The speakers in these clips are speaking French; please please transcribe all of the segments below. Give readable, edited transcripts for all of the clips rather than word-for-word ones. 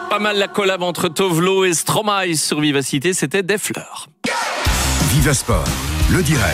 Pas mal la collab entre Tovlo et Stromae sur Vivacité, c'était des fleurs. Vivasport, le direct.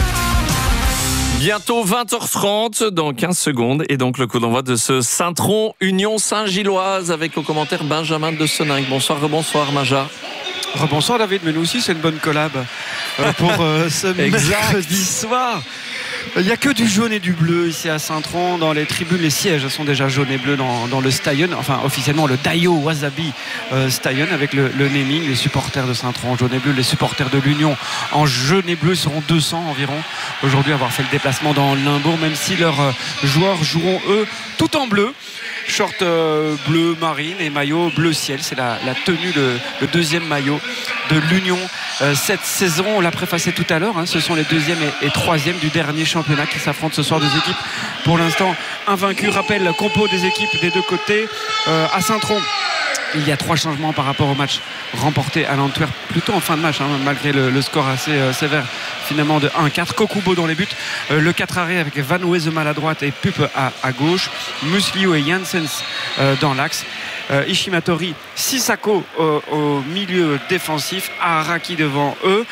Bientôt 20h30, dans 15 secondes, et donc le coup d'envoi de ce Saint-Tron Union Saint-Gilloise avec au commentaire Benjamin de Seninck. Bonsoir, rebonsoir Maja. Rebonsoir David, mais nous aussi c'est une bonne collab pour ce mercredi soir. Il n'y a que du jaune et du bleu ici à Saint-Tron. Dans les tribunes, les sièges sont déjà jaunes et bleus dans le Stadion. Enfin, officiellement, le Dayo Wasabi Stadion avec le naming. Les supporters de Saint-Tron en jaune et bleu. Les supporters de l'Union en jaune et bleu seront 200 environ. Aujourd'hui, avoir fait le déplacement dans Limbourg, même si leurs joueurs joueront, eux, tout en bleu. Short bleu marine et maillot bleu ciel. C'est la tenue, le deuxième maillot de l'Union cette saison. On l'a préfacé tout à l'heure, hein. Ce sont les deuxième et troisième du dernier championnat qui s'affrontent ce soir. Deux équipes pour l'instant invaincues. Rappel compo des équipes des deux côtés. À Saint-Tron, il y a 3 changements par rapport au match remporté à l'Antwerp, plutôt en fin de match, hein, malgré le score assez sévère finalement de 1-4. Kokubo dans les buts, le 4 arrêt avec Van Wezemal à droite et Pup à gauche, Muslio et Janssens dans l'axe, Ishimatori, Sissako au milieu défensif, Araki devant eux,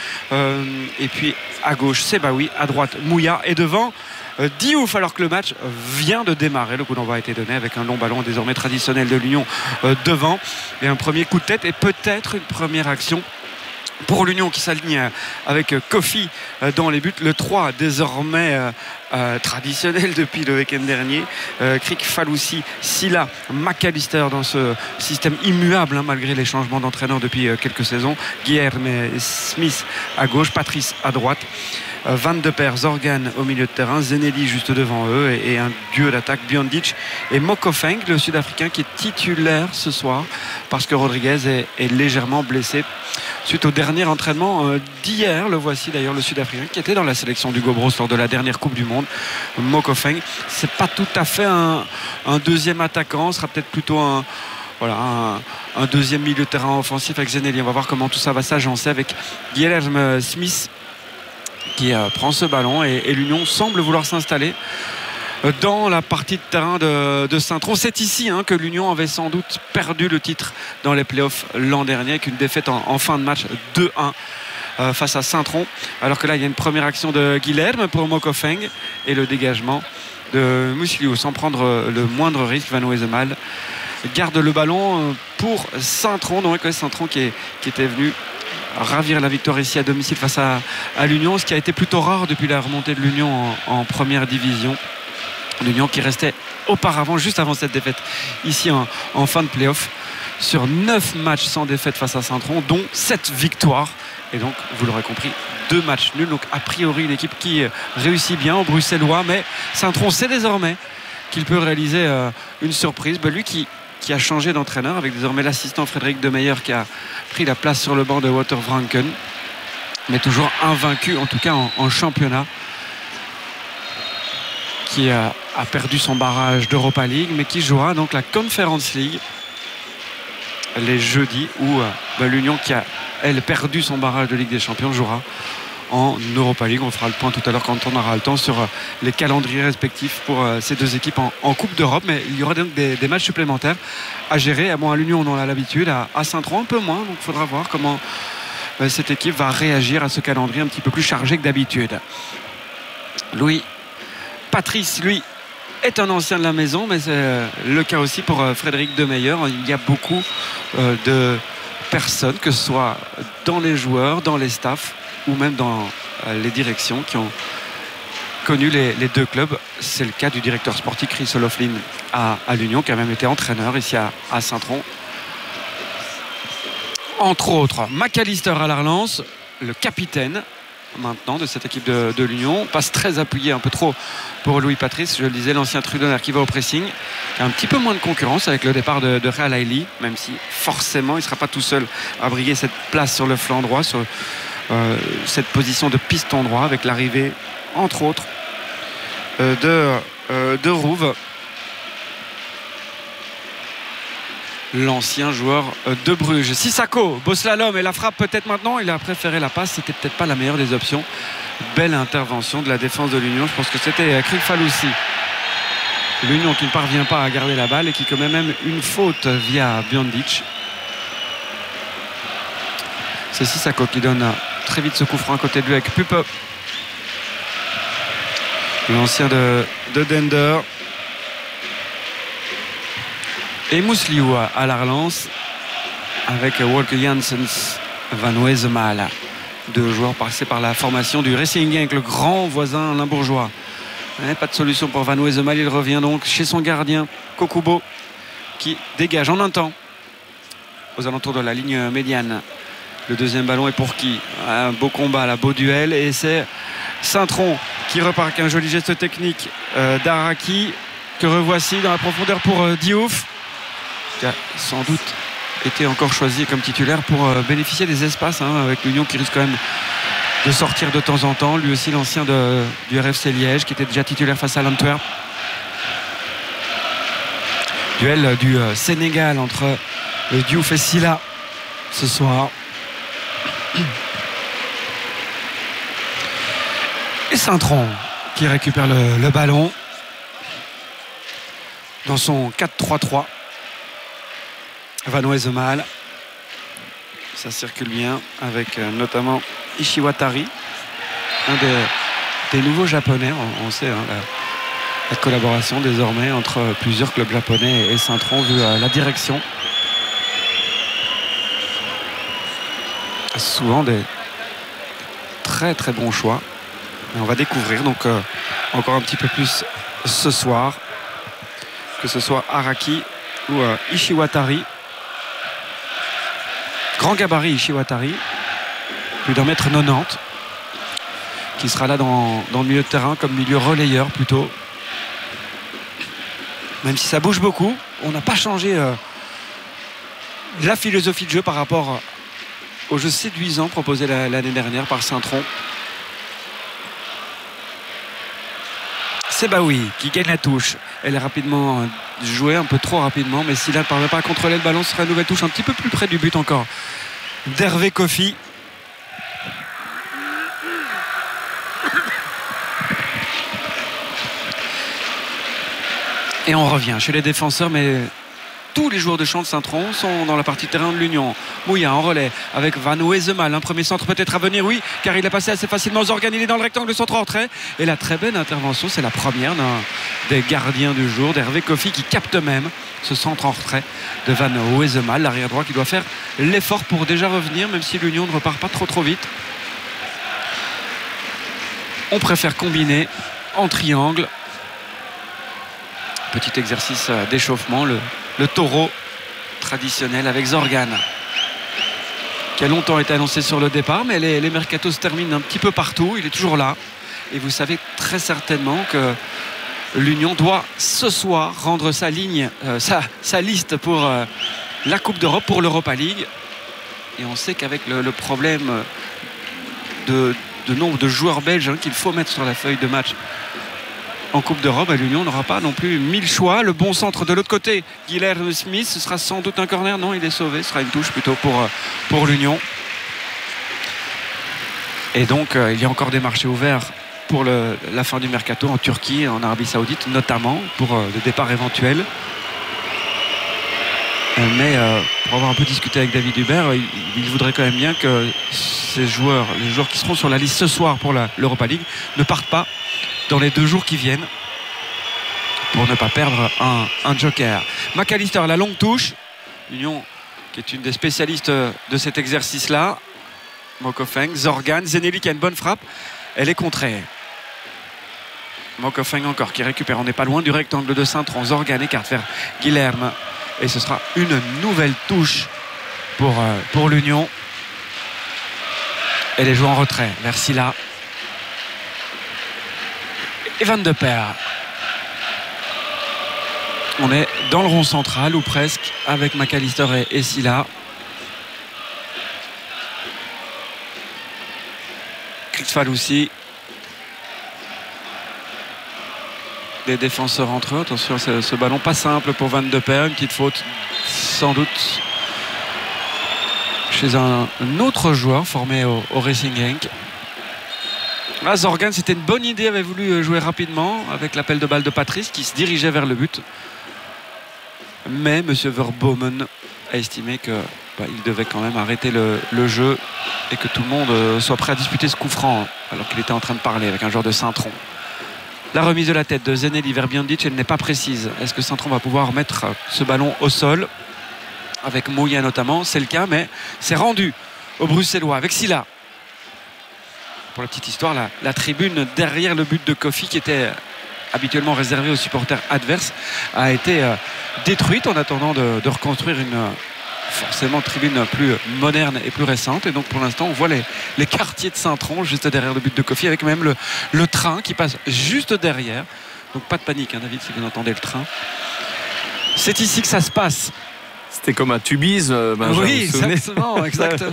et puis à gauche Sebaoui, à droite Mouya, et devant Diouf, alors que le match vient de démarrer. Le coup d'envoi a été donné avec un long ballon désormais traditionnel de l'Union devant, et un premier coup de tête et peut-être une première action pour l'Union qui s'aligne avec Kofi dans les buts. Le 3 désormais traditionnel depuis le week-end dernier. Krik, Faloussi, Silla, McAllister dans ce système immuable, hein, malgré les changements d'entraîneur depuis quelques saisons. Guilherme Smith à gauche, Patrice à droite. Van de Per, Zorgan au milieu de terrain, Zeneli juste devant eux, et un duo d'attaque, Biondic et Mokofeng, le Sud-Africain qui est titulaire ce soir parce que Rodriguez est légèrement blessé suite au dernier entraînement d'hier. Le voici d'ailleurs, le Sud-Africain qui était dans la sélection du Gobros lors de la dernière Coupe du Monde. Mokofeng, c'est pas tout à fait un deuxième attaquant, ce sera peut-être plutôt un deuxième milieu de terrain offensif avec Zeneli. On va voir comment tout ça va s'agencer avec Guilherme Smith qui prend ce ballon, et l'Union semble vouloir s'installer dans la partie de terrain de Saint-Tron. C'est ici, hein, que l'Union avait sans doute perdu le titre dans les playoffs l'an dernier, avec une défaite en fin de match 2-1 face à Saint-Tron, alors que là il y a une première action de Guilherme pour Mokofeng et le dégagement de Muslio sans prendre le moindre risque. Van Wezemal garde le ballon pour Saint-Tron, donc Saint-Tron qui était venu ravir la victoire ici à domicile face à l'Union, ce qui a été plutôt rare depuis la remontée de l'Union en première division. L'Union qui restait auparavant, juste avant cette défaite ici en fin de play-off, sur 9 matchs sans défaite face à Saint-Tron, dont 7 victoires, et donc vous l'aurez compris, 2 matchs nuls. Donc a priori une équipe qui réussit bien aux Bruxellois, mais Saint-Tron sait désormais qu'il peut réaliser une surprise. Lui qui a changé d'entraîneur, avec désormais l'assistant Frédéric Demeyer qui a pris la place sur le banc de Wouter Franken, mais toujours invaincu en tout cas en championnat, qui a perdu son barrage d'Europa League, mais qui jouera donc la Conference League les jeudis, où l'Union, qui a elle perdu son barrage de Ligue des Champions, jouera en Europa League. On fera le point tout à l'heure quand on aura le temps sur les calendriers respectifs pour ces deux équipes en Coupe d'Europe, mais il y aura donc des matchs supplémentaires à gérer. À l'Union on en a l'habitude, à Saint-Tron un peu moins, donc il faudra voir comment cette équipe va réagir à ce calendrier un petit peu plus chargé que d'habitude. Patrice, lui, est un ancien de la maison, mais c'est le cas aussi pour Frédéric Demeyer. Il y a beaucoup de personnes, que ce soit dans les joueurs, dans les staffs ou même dans les directions, qui ont connu les deux clubs. C'est le cas du directeur sportif Chris O'Loughlin à l'Union, qui a même été entraîneur ici à Saint-Tron. Entre autres, McAllister à la relance, le capitaine maintenant de cette équipe de l'Union, passe très appuyé, un peu trop pour Louis Patrice, je le disais, l'ancien Trudonner qui va au pressing, qui a un petit peu moins de concurrence avec le départ de Real Haïli, même si forcément il ne sera pas tout seul à briguer cette place sur le flanc droit, sur cette position de piston droit, avec l'arrivée entre autres de Rouve, l'ancien joueur de Bruges. Sissako, beau slalom et la frappe peut-être maintenant. Il a préféré la passe, c'était peut-être pas la meilleure des options. Belle intervention de la défense de l'Union. Je pense que c'était Krik Faloussi. L'Union qui ne parvient pas à garder la balle et qui commet même une faute via Biondic. C'est Sissako qui donne très vite ce coup franc à côté de lui avec Pupe, l'ancien de Dender. Et Mousliou à la relance avec Walker Janssens, Van Wesemal. 2 joueurs passés par la formation du Racing Genk, le grand voisin limbourgeois. Pas de solution pour Van Wesemal. Il revient donc chez son gardien Kokubo qui dégage en un temps aux alentours de la ligne médiane. Le deuxième ballon est pour qui? Un beau combat, là, beau duel. Et c'est Saint-Tron qui repart avec un joli geste technique d'Araki que revoici dans la profondeur pour Diouf, qui a sans doute été encore choisi comme titulaire pour bénéficier des espaces, avec l'Union qui risque quand même de sortir de temps en temps. Lui aussi l'ancien du RFC Liège qui était déjà titulaire face à l'Antwerp. Duel du Sénégal entre Diouf et Silla ce soir. Et Saint-Tron qui récupère le ballon dans son 4-3-3. Van Wesemal, ça circule bien avec notamment Ishiwatari, un des nouveaux japonais. On sait la collaboration désormais entre plusieurs clubs japonais et Saint-Tron vu la direction. Souvent des très très bons choix. Et on va découvrir donc encore un petit peu plus ce soir, que ce soit Araki ou Ishiwatari. Grand gabarit Ishiwatari, plus d'1,90 m, qui sera là dans le milieu de terrain comme milieu relayeur plutôt. Même si ça bouge beaucoup, on n'a pas changé la philosophie de jeu par rapport au jeu séduisant proposé l'année dernière par Saint-Tron. C'est Baoui qui gagne la touche. Elle est rapidement jouée, un peu trop rapidement, mais Silla ne parvient pas à contrôler le ballon. Ce sera une nouvelle touche un petit peu plus près du but encore d'Hervé Kofi. Et on revient chez les défenseurs, mais tous les joueurs de champ de Saint-Tron sont dans la partie de terrain de l'Union. Mouya en relais avec Van Wesemal. Un premier centre peut-être à venir, oui, car il a passé assez facilement Zorgan. Il est dans le rectangle de centre en retrait. Et la très belle intervention, c'est la première des gardiens du jour, d'Hervé Kofi, qui capte même ce centre en retrait de Van Wesemal, l'arrière droit qui doit faire l'effort pour déjà revenir, même si l'Union ne repart pas trop vite. On préfère combiner en triangle. Petit exercice d'échauffement, le taureau traditionnel avec Zorgan, qui a longtemps été annoncé sur le départ, mais les mercatos se terminent un petit peu partout. Il est toujours là. Et vous savez très certainement que l'Union doit ce soir rendre sa ligne, sa liste pour la Coupe d'Europe, pour l'Europa League. Et on sait qu'avec le problème de nombre de joueurs belges qu'il faut mettre sur la feuille de match en Coupe d'Europe, l'Union n'aura pas non plus 1000 choix. Le bon centre de l'autre côté, Guilherme Smith, ce sera sans doute un corner. Non, il est sauvé, ce sera une touche plutôt pour l'Union. Et donc il y a encore des marchés ouverts pour la fin du mercato en Turquie, en Arabie Saoudite notamment, pour le départ éventuel. Mais pour avoir un peu discuté avec David Hubert, il voudrait quand même bien que les joueurs qui seront sur la liste ce soir pour l'Europa League ne partent pas dans les 2 jours qui viennent, pour ne pas perdre un joker. McAllister, la longue touche. L'Union qui est une des spécialistes de cet exercice-là. Mokofeng, Zorgan, Zeneli qui a une bonne frappe. Elle est contrée. Mokofeng encore qui récupère. On n'est pas loin du rectangle de Saint-Tron. Zorgan écarte vers Guilherme. Et ce sera une nouvelle touche pour l'Union. Elle est jouée en retrait vers Silla. Et Van de Per. On est dans le rond central, ou presque, avec McAllister et Silla. Kritzfall aussi. Des défenseurs entre eux. Attention, ce ballon pas simple pour Van de Per. Une petite faute, sans doute, chez un autre joueur formé au Racing Genk. Là, Zorgan, c'était une bonne idée, avait voulu jouer rapidement avec l'appel de balle de Patrice qui se dirigeait vers le but. Mais M. Verbomen a estimé qu'il devait quand même arrêter le jeu et que tout le monde soit prêt à disputer ce coup franc, alors qu'il était en train de parler avec un joueur de Saint-Tron. La remise de la tête de Zeneli vers Biondic, elle n'est pas précise. Est-ce que Saint-Tron va pouvoir mettre ce ballon au sol avec Mouya notamment? C'est le cas, mais c'est rendu aux Bruxellois avec Silla. Pour la petite histoire, la tribune derrière le but de Kofi, qui était habituellement réservée aux supporters adverses, a été détruite en attendant de reconstruire une forcément tribune plus moderne et plus récente. Et donc pour l'instant, on voit les quartiers de Saint-Tron juste derrière le but de Kofi, avec même le train qui passe juste derrière. Donc pas de panique, hein, David, si vous entendez le train. C'est ici que ça se passe. C'était comme à Tubize, Benjamin. Oui, exactement.